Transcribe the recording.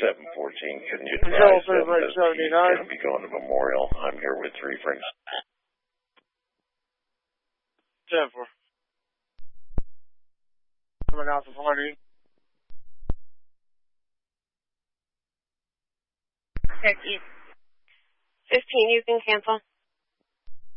714, can you Control advise them that he's 3579. going to be going to Memorial? I'm here with 3 Franks. 10-4. Coming out the party. 15, you can cancel.